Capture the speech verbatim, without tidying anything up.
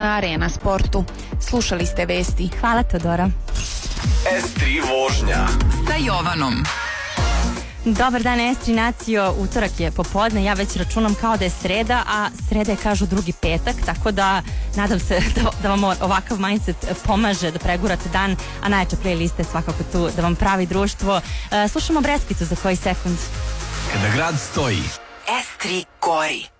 na Arena Sportu. Slušali ste vesti. Hvala, Teodora. es tri vožnja sa Jovanom. Dobar dan, es tri nacio, utorak je popodne, ja već računam kao da je sreda, a sreda je kažu drugi petak, tako da nadam se da, da vam ovakav mindset pomaže da pregurate dan, a najjača playlista je svakako tu da vam pravi društvo. Slušamo Breskicu za koji sekund. Kada grad stoji, es tri gori.